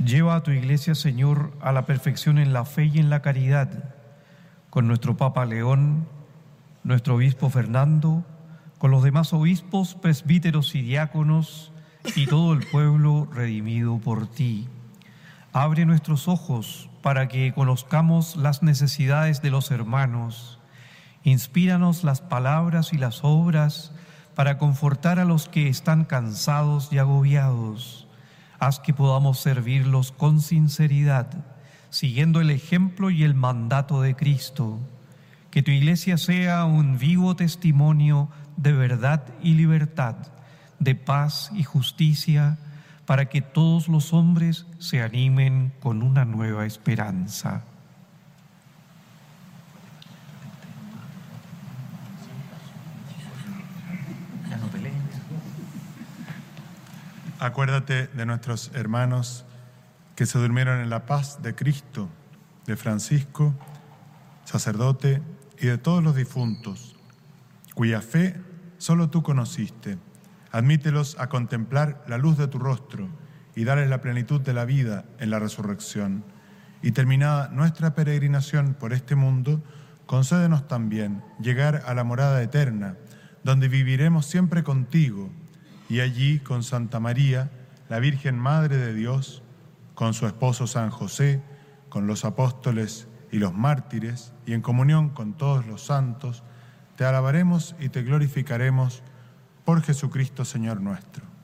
Lleva a tu Iglesia, Señor, a la perfección en la fe y en la caridad, con nuestro Papa León, nuestro Obispo Fernando, con los demás obispos, presbíteros y diáconos, y todo el pueblo redimido por ti. Abre nuestros ojos para que conozcamos las necesidades de los hermanos. Inspíranos las palabras y las obras para confortar a los que están cansados y agobiados. Haz que podamos servirlos con sinceridad, siguiendo el ejemplo y el mandato de Cristo. Que tu Iglesia sea un vivo testimonio de verdad y libertad, de paz y justicia, para que todos los hombres se animen con una nueva esperanza. Acuérdate de nuestros hermanos que se durmieron en la paz de Cristo, de Francisco, sacerdote, y de todos los difuntos, cuya fe solo tú conociste. Admítelos a contemplar la luz de tu rostro y darles la plenitud de la vida en la resurrección. Y terminada nuestra peregrinación por este mundo, concédenos también llegar a la morada eterna, donde viviremos siempre contigo, y allí con Santa María, la Virgen Madre de Dios, con su esposo San José, con los apóstoles y los mártires, y en comunión con todos los santos, te alabaremos y te glorificaremos por Jesucristo, Señor nuestro.